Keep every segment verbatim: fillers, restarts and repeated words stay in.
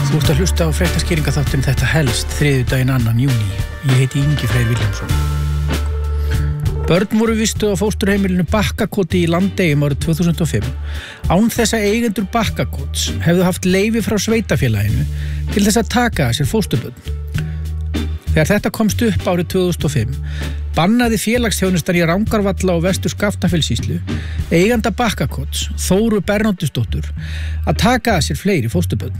Þú ert að hlusta á fréttaskýringaþáttinn Þetta helst þriðjudaginn annan júní. Ég heiti Ingi Freyr Vilhjálmsson. Börn voru vistuð á fósturheimilinu Bakkakoti í Landeyjum árið tvö þúsund og fimm. Án þess að eigendur Bakkakots hefðu haft leyfi frá sveitafélaginu til þess að taka að sér fósturbörn. Þegar þetta komst upp árið tvö þúsund og fimm, bannaði félagsþjónustan í Rangárvalla og Vestur Skaftafellssýslu eiganda Bakkakots, Þóru Bernódusdóttur, að taka að sér fleiri fósturbörn.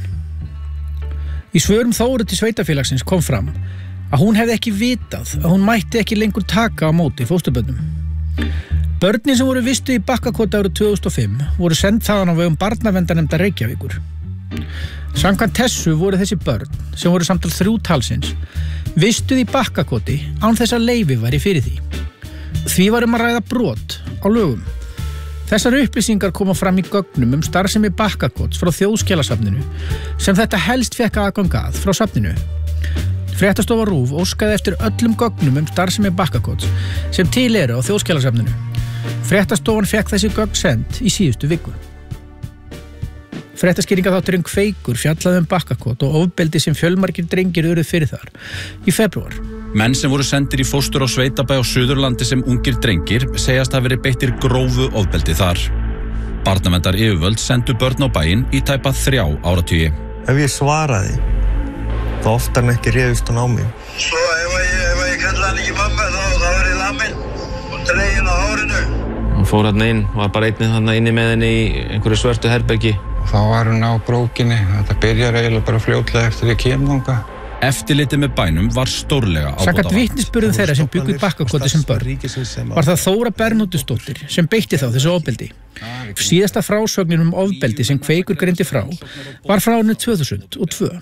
Í svörum Þóru til sveitafélagsins kom fram að hún hefði ekki vitað að hún mætti ekki lengur taka á móti fósturbörnum. Börnin sem voru vistuð í Bakkakoti árið tvö þúsund og fimm voru send þaðan á vegum barnaverndarnefndar Reykjavíkur. Samkvæmt þessu voru þessi börn, sem voru samtal þrjú talsins, vistuð í Bakkakoti án þess að leyfi væri fyrir því. Því var um að ræða brot á lögum. Þessar upplýsingar koma fram í gögnum um starfsemi Bakkakots frá Þjóðskjalasafninu sem þetta helst fékk aðgang að frá safninu. Fréttastofa RÚV óskaði eftir öllum gögnum um starfsemi Bakkakots sem til eru á Þjóðskjalasafninu. Fréttastofan fékk þessi gögn send í síðustu viku. Fréttaskýringaþátturinn Kveikur fjallaði um Bakkakot og ofbeldi sem fjölmargir drengir urðu fyrir þar í febrúar. Menn sem voru sendir í fóstur á sveitabæ á Suðurlandi sem ungir drengir segjast að verið beittir grófu ofbeldi þar. Barnaverndar yfirvöld sendu börn á bæinn í tæpa þrjá áratugi. Ef ég svaraði, þá oftar en ekki réðist hann á mig. Svo ef ég, ef ég kalla hann ekki mamma, þá, þá er ég laminn og dregin á hárinu. Hún fór hann inn, var bara einnig hann inni með henni í einhverju svörtu herbergi. Þá var hún á brókinni. Þetta byrjar eiginlega bara fljótlega eftir ég kem þangað. Eftirlitið með bænum var stórlega ábótavant. Samkvæmt vitnisburðum þeirra sem bjuggu í Bakkakoti sem börn var það Þóra Bernódusdóttir sem beitti þá þessu ofbeldi. Síðasta frásögnin um ofbeldi sem Kveikur greindi frá var frá árinu tvö þúsund og tvö.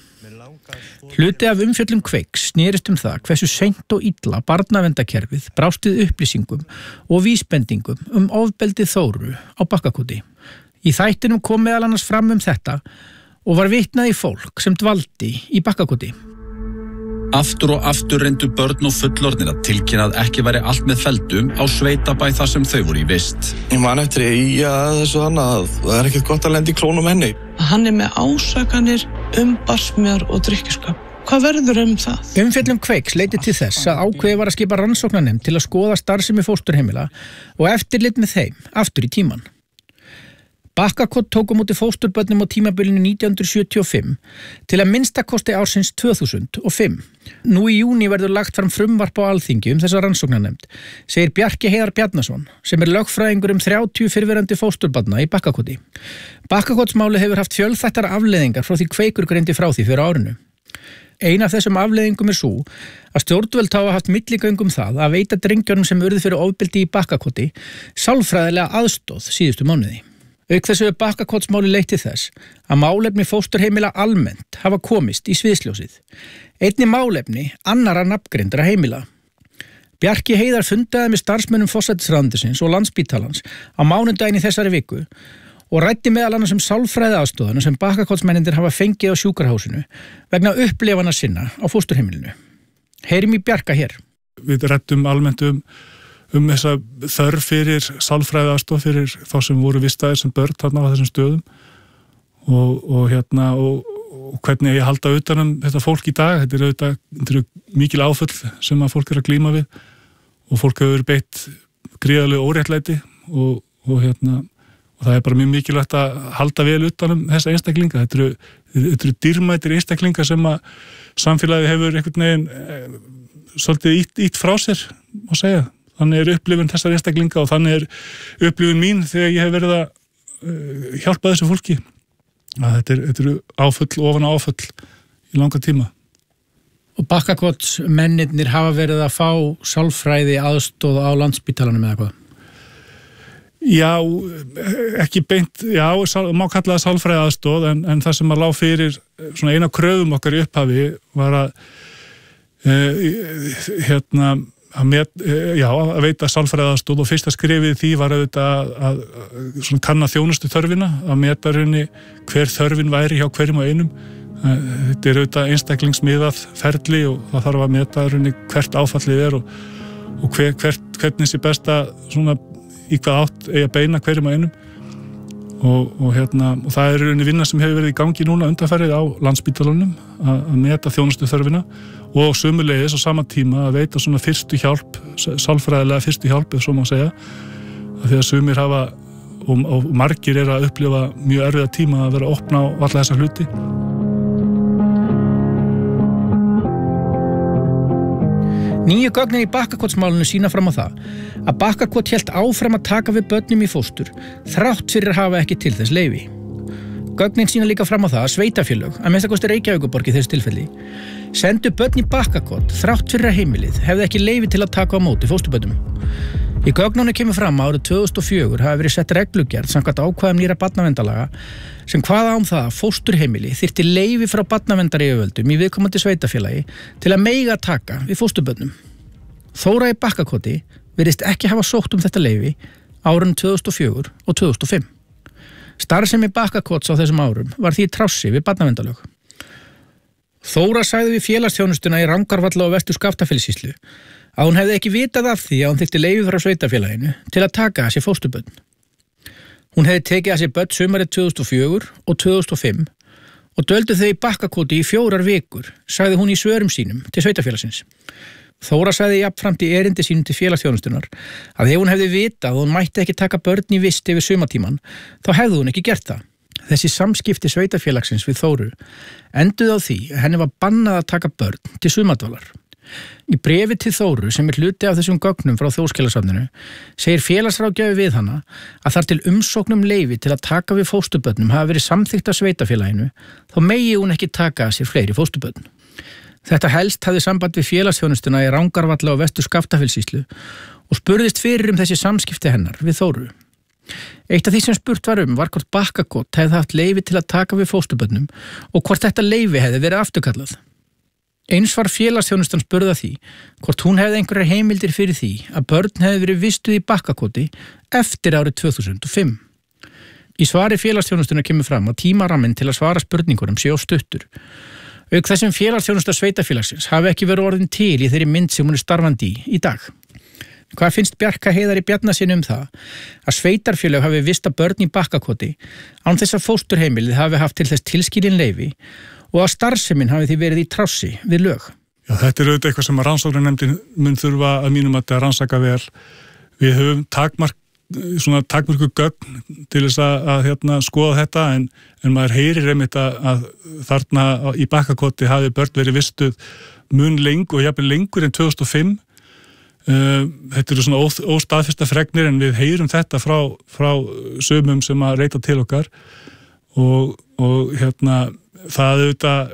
Hluti af umfjöllum Kveiks snerist um það hversu seint og illa barnaverndarkerfið brást við upplýsingum og vísbendingum um ofbeldi Þóru á Bakkakoti. Í þættinum kom meðal annars fram um þetta og var vitnað í fólk sem dvaldi í Bakkakoti. Aftur og aftur reyndu börn og fullorðnir að tilkynna að ekki væri allt með feldum á sveitabæ þar sem þau voru í vist. Ég man eftir í að þessu annað, það er ekkert gott að lenda í klónum henni. Hann er með ásakanir um barsmjör og drykkjuskap. Hvað verður um það? Umfjöllum Kveiks leiddi til þess að ákveðið var að skipa rannsóknarnefnd til að skoða starfsemi fósturheimila og eftirlit með þeim aftur í tímann. Bakkakot tók á móti fósturbörnum á tímabilinu nítján hundruð sjötíu og fimm til að minnstakosti ársins tvö þúsund og fimm. Nú í júní verður lagt fram frumvarp á Alþingi um þessa rannsóknarnefnd, segir Bjarki Heiðar Bjarnason, sem er lögfræðingur um þrjátíu fyrrverandi fósturbarna í Bakkakoti. Bakkakotsmáli hefur haft fjölþættar afleiðingar frá því Kveikur greindi frá því fyrir árinu. Ein af þessum afleiðingum er sú að stjórnvöld hafa haft milligöngum það að veita drengjunum sem urðu fyrir ofbeldi í Bakkakoti sálfræðilega aðstoð síðustu mánuði. Auk þessu er Bakkakotsmáli leitt til þess að málefni fósturheimila almennt hafa komist í sviðsljósið. Einnig málefni annarra nafngreindra heimila. Bjarki Heiðar fundaði með starfsmönnum forsætisráðuneytisins og Landspítalans á mánudaginn í þessari viku og ræddi meðal annars um sálfræði aðstoðana sem Bakkakotsmennirnir hafa fengið á sjúkrahúsinu vegna upplifana sinna á fósturheimilinu. Heyrim í Bjarka hér. Við ræddum almennt um um þessa þörf fyrir sálfræði aðstoð fyrir þá sem voru vistaðir sem börn þarna á þessum stöðum og, og hérna og, og hvernig ég halda utan um þetta fólk í dag. Þetta er auðvitað þetta er mikil áföll sem að fólk er að glíma við og fólk hefur verið beitt gríðarlegu óréttlæti og, og hérna og það er bara mjög mikilvægt að halda vel utan um þessa einstaklinga. Þetta eru, þetta eru dýrmætir einstaklinga sem að samfélagið hefur einhvern veginn e, svolítið ítt, ítt frá sér, má segja. Þannig er upplifun þessar einstaklinga og þannig er upplifun mín þegar ég hef verið að uh, hjálpa þessu fólki. Að þetta, er, þetta eru áföll ofan á áföll í langa tíma. Og Bakkakots mennirnir hafa verið að fá sálfræði aðstoð á Landspítalanum eða hvað? Já, ekki beint, já, sál, má kalla það sálfræði aðstoð en, en það sem að lá fyrir svona eina kröfum okkar í upphafi var að uh, hérna Að, met, já, að veita sálfræðaðstoð og fyrsta skrefið því var auðvitað að, að, að kanna þjónustu þörfina, að meta raunni hver þörfin væri hjá hverjum og einum. Þetta er auðvitað einstaklingsmiðað ferli og það þarf að meta raunni hvert áfallið er og, og hver, hvert, hvernig sé besta svona, í hvað átt eigi að beina hverjum og einum. og, og, hérna, og það er rauninni vinna sem hefur verið í gangi núna undanfarið á Landspítalanum að, að meta þjónustu þörfina og sömuleiðis á sama tíma að veita svona fyrstu hjálp, sálfræðilega fyrstu hjálp ef svo má segja, að því að sumir hafa og, og margir er að upplifa mjög erfiða tíma að vera að opna á alla þessa hluti. Nýju gögnin í Bakkakotsmálinu sína fram á það að Bakkakot hélt áfram að taka við börnum í fóstur þrátt fyrir að hafa ekki til þess leyfi. Gögnin sína líka fram á það að sveitafélög, að minnsta kosti Reykjavíkurborg í þessu tilfelli, sendu börn í Bakkakot þrátt fyrir að heimilið hefði ekki leyfi til að taka á móti fósturbörnum. Í gögnunum kemur fram að árið tvö þúsund og fjögur hafi verið sett reglugerð samkvæmt ákvæðum nýrra barnaverndarlaga sem kvaða um það að fósturheimili þyrfti leyfi frá barnaverndaryfirvöldum í viðkomandi sveitafélagi til að mega taka við fósturbörnum. Þóra í Bakkakoti virðist ekki hafa sótt um þetta leyfi árunum tvö þúsund og fjögur og tvö þúsund og fimm. Starfsemi Bakkakots á þessum árum var því í trássi við barnaverndarlög. Þóra sagði við félagsþjónustuna í Rangárvalla og Vestur Skaftafellssýslu að hún hefði ekki vitað af því að hún þyrfti leyfi frá sveitafélaginu til að taka að sér fósturbörn. Hún hefði tekið að sér börn sumarið tvö þúsund og fjögur og tvö þúsund og fimm og dvöldu þau í Bakkakoti í fjórar vikur, sagði hún í svörum sínum til sveitafélagsins. Þóra sagði jafnframt í erindi sínum til félagsþjónustunar að ef hún hefði vitað að hún mætti ekki taka börn í vist yfir sumartíman, þá hefði hún ekki gert það. Þessi samskipti sveitafélagsins við Þóru enduðu á því að henni var bannað að taka börn til sumardvalar. Í bréfi til Þóru sem er hluti af þessum gögnum frá Þjóðskjalasafninu segir félagsráðgjafi við hana að þar til umsóknum leyfi til að taka við fósturbörnum hafa verið samþykkt af sveitafélaginu, þá megi hún ekki taka að sér fleiri fósturbörn. Þetta helst hafði samband við félagsþjónustuna í Rangárvalla og Vestur Skaftafellssýslu og spurðist fyrir um þessi samskipti hennar við Þóru. Eitt af því sem spurt var um var hvort Bakkakot hefði haft leyfi til að taka við fósturbörnum og hvort þetta leyfi hefði verið afturkallað. Eins var félagsþjónustan spurða því hvort hún hefði einhverjar heimildir fyrir því að börn hefði verið vistuð í Bakkakoti eftir árið tvö þúsund og fimm. Í svari félagsþjónustuna kemur fram að tímaramminn til að svara spurningunum sé of stuttur. Auk þessum félagsþjónusta sveitafélagsins hafi ekki verið orðin til í þeirri mynd sem hún er starfandi í í dag. Hvað finnst Bjarka Heiðari Bjarnasyni um það að sveitarfélög hafi vistað börn í Bakkakoti án þess að fósturheimilið hafi haft til þess tilskilin leyfi og að starfsemin hafi því verið í trássi við lög? Já, þetta er auðvitað eitthvað sem að rannsóknarnefndin mun þurfa að mínum að rannsaka vel. Við höfum takmark, svona takmörku gögn til þess að, að hérna, skoða þetta en, en maður heyrir einmitt að, að þarna í Bakkakoti hafi börn verið vistuð mun lengur og jafnvel lengur en tvö þúsund og fimm. Uh, þetta eru svona ó, óstaðfesta fregnir en við heyrum þetta frá, frá sumum sem að reita til okkar og, og hérna það auðvitað,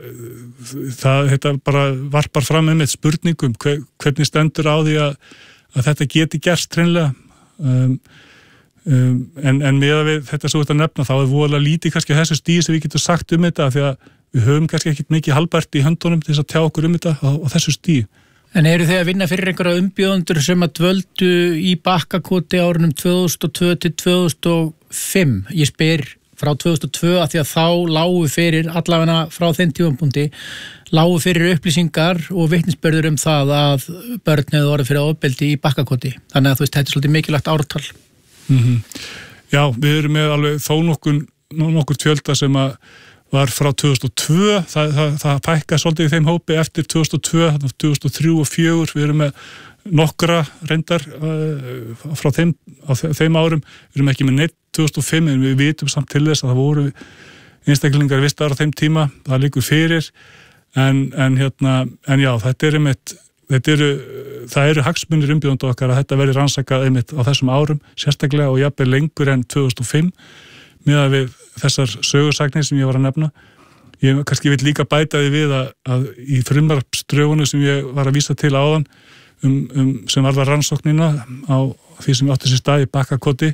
það þetta bara varpar fram með með spurningum hver, hvernig stendur á því að, að þetta geti gerst hreinlega um, um, en, en með að við þetta svo þetta nefna þá er voðalega lítið kannski þessu stíð sem við getum sagt um þetta því að við höfum kannski ekkit mikið halbært í höndunum til þess að tjá okkur um þetta á, á þessu stíð. En eru þið að vinna fyrir einhverja umbjóðendur sem að dvöldu í Bakkakoti árunum tvö þúsund og tvö til tvö þúsund og fimm? Ég spyr frá tvö þúsund og tvö að því að þá lágu fyrir, allavega frá þeim tímapunkti, lágu fyrir upplýsingar og vitnisburður um það að börn hefðu orðið fyrir ofbeldi í Bakkakoti. Þannig að þú veist, þetta er svolítið mikilvægt ártal. Mm-hmm. Já, við erum með alveg þó nokkur, nokkur fjölda sem að var frá tvö þúsund og tvö, það, það, það pækkaði svolítið í þeim hópi eftir tvö þúsund og tvö, þannig að tvö þúsund og þrjú og fjögur, við erum með nokkra reyndar uh, frá þeim, á þeim árum, við erum ekki með neitt tvö þúsund og fimm, en við vitum samt til þess að það voru einstaklingar vistar á þeim tíma, það liggur fyrir, en, en hérna, en já, þetta er einmitt, þetta eru, það eru hagsmunir umbjóðandi okkar að þetta verði rannsakað einmitt á þessum árum, sérstaklega og jafnvel lengur en tvö þúsund og fimm, miðað við þessar sögursagnir sem ég var að nefna. Ég kannski vil líka bæta því við að, að í frumvarpsdrögunum sem ég var að vísa til áðan um, um, sem varðar rannsóknina á því sem átti sér stað í Bakkakoti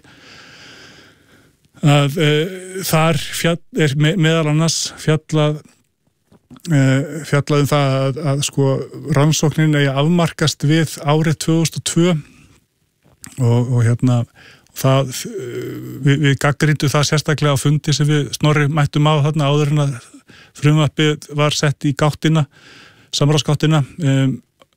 að e, þar fjall, er me, meðal annars fjallað e, fjallað um það að, að sko rannsóknin eigi að afmarkast við árið tvö þúsund og tvö og, og hérna Það, við, við gagnrýndum það sérstaklega á fundi sem við Snorri mættum á þarna áður en að frumvarpið var sett í gáttina, samráðsgáttina um,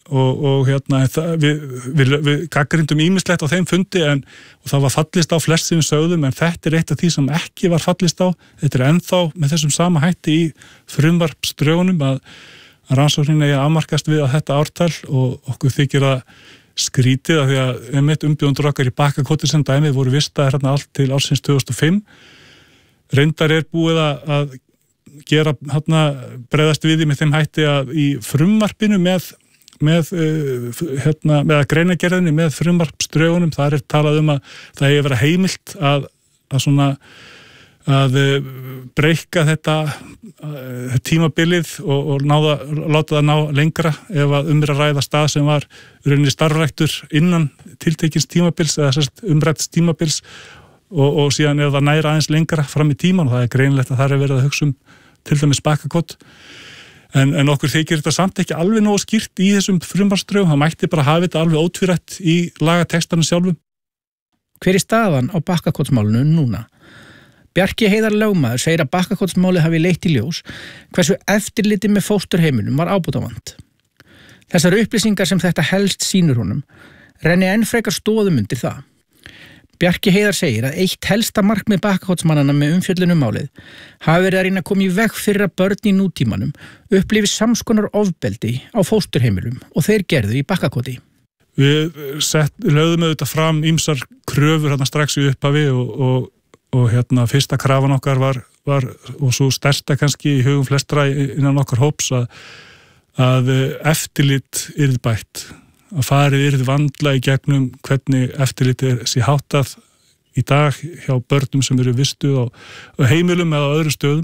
og, og hérna, það, við, við, við gaggrindum ýmislegt á þeim fundi en og það var fallist á flest sem við sögðum en þetta er eitt af því sem ekki var fallist á. Þetta er ennþá með þessum sama hætti í frumvarpsdrögunum að, að rannsóknin eigi að afmarkast við að þetta ártal og okkur þykir að skrítið að því að einmitt umbjóðundur okkar í Bakkakoti sem dæmi voru vistaðir hérna allt til ársins tvö þúsund og fimm. Reyndar er búið að gera hérna bregðast við því með þeim hætti að í frumvarpinu með, með, hérna, með að greinagerðinni með frumvarpsdrögunum þar er talað um að það eigi að vera heimilt að, að svona að breyka þetta tímabilið og, og náða, láta það ná lengra ef að umra ræða stað sem var rauninni starfræktur innan tiltekins tímabils eða sérst umrætts tímabils og, og síðan ef það næra aðeins lengra fram í tíman og það er greinilegt að það er verið að hugsa um til dæmis Bakkakot en, en okkur þykir þetta samt ekki alveg nógu skýrt í þessum frumvarpsdrögum, það mætti bara hafa þetta alveg ótvírætt í lagatextanum sjálfum. Hver er staðan á Bakkakotsmálinu núna? Bjarki Heiðar lögmaður segir að Bakkakotsmálið hafi leitt í ljós hversu eftirliti með fósturheimilum var ábótavant. Þessar upplýsingar sem þetta helst sýnur honum renni enn frekar stoðum undir það. Bjarki Heiðar segir að eitt helsta markmið Bakkakotsmannanna með umfjöllunum málið hafi verið að reyna að koma í veg fyrir að börn í nútímanum upplifi samskonar ofbeldi á fósturheimilum og þeir gerðu í Bakkakoti. Við sett, lögðum auðvitað fram ýmsar kröfur hérna strax í upphafi og, og, og hérna fyrsta krafan okkar var, var og svo stærsta kannski í hugum flestra innan okkar hóps að, að eftirlit yrði bætt. Að farið yrði vandla í gegnum hvernig eftirliti er sér háttað í dag hjá börnum sem eru vistuð á, á heimilum eða á öðru stöðum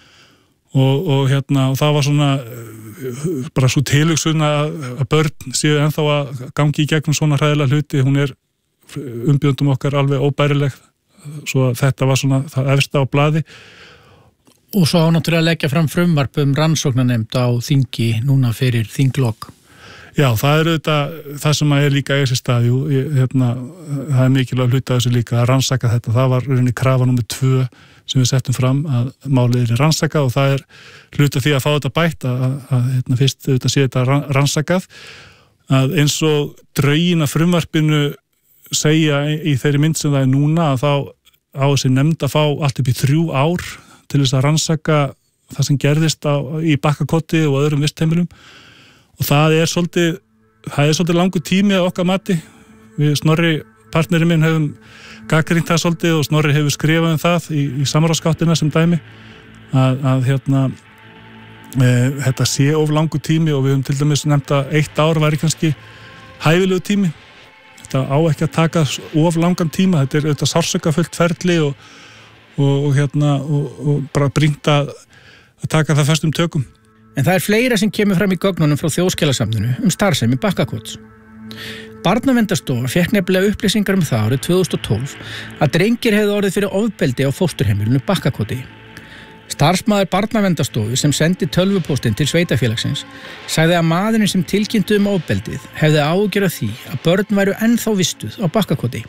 og, og, hérna, og það var svona bara svo tilhugsun að, að börn séu ennþá að gangi í gegnum svona hræðilega hluti, hún er umbjóðendum okkar alveg óbærileg svo að þetta var svona það efsta á blaði. Og svo á náttúrulega að leggja fram frumvarp um rannsóknarnefnd á þingi núna fyrir þinglok. Já, það er auðvitað, það sem er líka í þessi staði, hérna, það er mikilvæg hluti af þessu líka að rannsaka þetta. Það var rauninni krafa númer tvö sem við settum fram að málið er rannsakað og það er hluti af því að fá þetta bætt að, að, að hérna, fyrst auðvitað sé þetta rannsakað. Að eins og drögin að frumvarpinu segja í þeirri mynd sem það er núna að þá á þessi nefnd að fá allt upp í þrjú ár til þess að rannsaka það sem gerðist á, í Bakkakoti og öðrum vistheimilum. Og það er svolítið, það er svolítið langur tími að okkar mati. Við Snorri, partnerinn minn, hefum gagnrýnt það svolítið og Snorri hefur skrifað um það í, í samráðsgáttina sem dæmi að, að hérna, e, þetta sé of langur tími og við höfum til dæmis nefnt að eitt ár væri kannski hæfilegu tími. Þetta á ekki að taka of langan tíma, þetta er auðvitað sársökafullt ferli og, og, og, hérna, og, og bara brýnt að, að taka það föstum tökum. En það er fleira sem kemur fram í gögnunum frá Þjóðskjalasafninu um starfsemi Bakkakots. Barnaverndarstofa fékk nefnilega upplýsingar um það árið tvö þúsund og tólf að drengir hefðu orðið fyrir ofbeldi á fósturheimilinu Bakkakoti. Starfsmaður Barnaverndarstofu sem sendi tölvupóstinn til sveitafélagsins sagði að maðurinn sem tilkynntu um ofbeldið hefði áhyggjur af því að börn væru ennþá vistuð á Bakkakoti.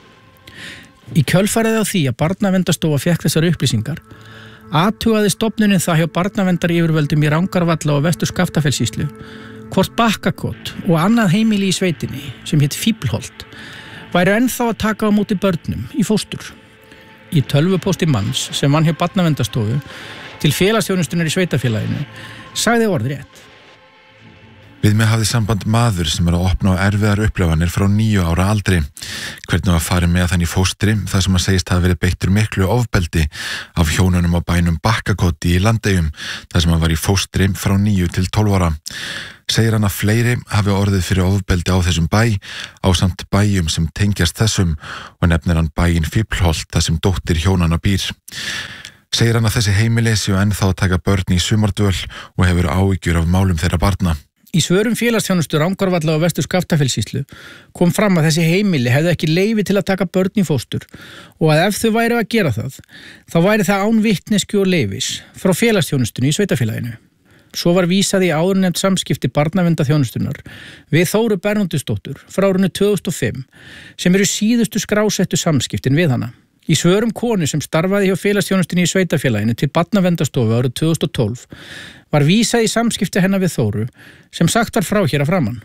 Í kjölfarið á því að Barnaverndarstofa fékk þessar upplýsingar athugaði stofnunin það hjá barnaverndaryfirvöldum í Rangárvalla og Vestur-Skaftafellssýslu hvort Bakkakot og annað heimili í sveitinni sem hétt Fíflholt væru ennþá að taka á móti börnum í fóstur. Í tölvupósti manns sem vann hjá Barnaverndarstofu til félagsþjónustunnar í sveitafélaginu sagði orðrétt. Við mig hafði samband maður sem er að opna á erfiðar upplifanir frá níu ára aldri. Hvernig var farið með hann í fóstri þar sem að segist hafa verið beittur miklu ofbeldi af hjónunum á bænum Bakkakoti í Landeyjum þar sem hann var í fóstri frá níu til tólf ára. Segir hann að fleiri hafi orðið fyrir ofbeldi á þessum bæ ásamt bæjum sem tengjast þessum og nefnir hann bæinn Fíflholt þar sem dóttir hjónanna býr. Segir hann að þessi heimili séu ennþá að taka börn í sumardvöl og hefur áhyggjur af málum þeirra barna. Í svörum félagsþjónustu Rangárvalla og Vestur-Skaftafellssýslu kom fram að þessi heimili hefðu ekki leyfi til að taka börn í fóstur og að ef þau væru að gera það, þá væri það án vitneskju og leyfis frá félagsþjónustunni í sveitafélaginu. Svo var vísað í áðurnefnt samskipti barnaverndarþjónustunnar við Þóru Bernódusdóttur frá árinu tvö þúsund og fimm sem eru síðustu skrásettu samskiptin við hana. Í svörum konu sem starfaði hjá félagsþjónustunni í sveitafélaginu til Barnaverndarstofu árið tvö þúsund og tólf var vísað í samskipti hennar við Þóru sem sagt var frá hér að framan.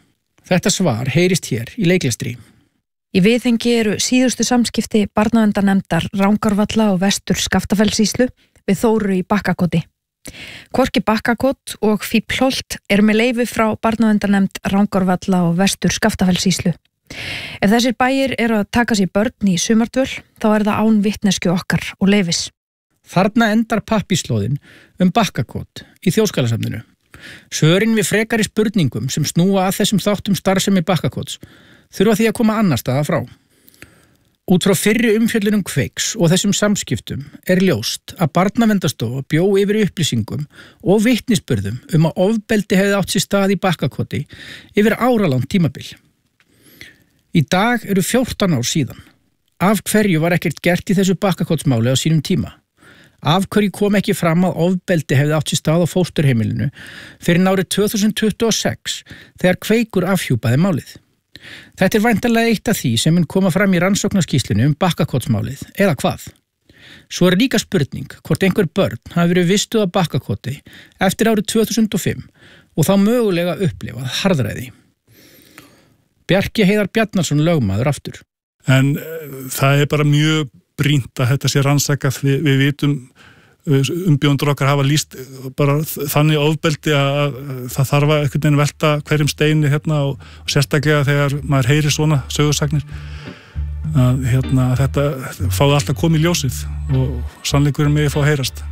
Þetta svar heyrist hér í leiklestri. Í viðhengi eru síðustu samskipti barnaverndarnefndar Rangárvalla og Vestur Skaftafellssýslu við Þóru í Bakkakoti. Hvorki Bakkakot og Fíflholt er með leyfi frá barnaverndarnefnd Rangárvalla og Vestur Skaftafellssýslu. Ef þessir bæir eru að taka sér börn í sumardvöl, þá er það án vitnesku okkar og leyfis. Þarna endar pappírslóðin um Bakkakot í Þjóðskjalasafninu. Svörin við frekari spurningum sem snúa að þessum þáttum starfsemi Bakkakots þurfa því að koma annar staða frá. Út frá fyrri umfjöllunum Kveiks og þessum samskiptum er ljóst að Barnaverndarstofa bjó yfir upplýsingum og vitnisburðum um að ofbeldi hefði átt sér stað í Bakkakoti yfir áralangt tímabil. Í dag eru fjórtán ár síðan. Af hverju var ekkert gert í þessu Bakkakotsmáli á sínum tíma? Af hverju kom ekki fram að ofbeldi hefði átt sér stað á fósturheimilinu fyrir árið tvö þúsund tuttugu og sex þegar Kveikur afhjúpaði málið? Þetta er væntanlega eitt af því sem mun koma fram í rannsóknarskýrslunni um Bakkakotsmálið, eða hvað? Svo er líka spurning hvort einhver börn hafi verið vistuð á Bakkakoti eftir árið tvö þúsund og fimm og þá mögulega upplifað harðræði. Bjarki Heiðar Bjarnason lögmaður aftur. En uh, það er bara mjög brýnt að þetta sé rannsakað. Vi, við vitum umbjóndur okkar hafa lýst bara þannig ofbeldi að það þarf að einhvern veginn velta hverjum steini hérna og, og sérstaklega þegar maður heyrir svona sögursagnir að hérna þetta fáði alltaf komið í ljósið og sannleikurinn megi fá að heyrast.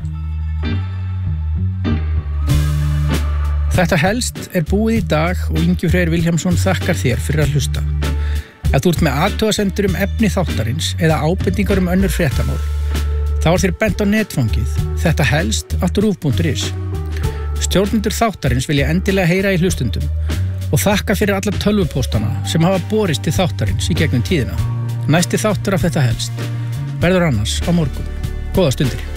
Þetta helst er búið í dag og Ingi Freyr Vilhjálmsson þakkar þér fyrir að hlusta. Ef þú ert með athugasemdir um efni þáttarins eða ábendingar um önnur fréttamál, þá er þér bent á netfangið, þetta helst at ruv punktur is. Stjórnendur þáttarins vilja endilega heyra í hlustundum og þakka fyrir alla tölvupóstana sem hafa borist til þáttarins í gegnum tíðina. Næsti þáttur af þetta helst verður annars á morgun. Góða stundir.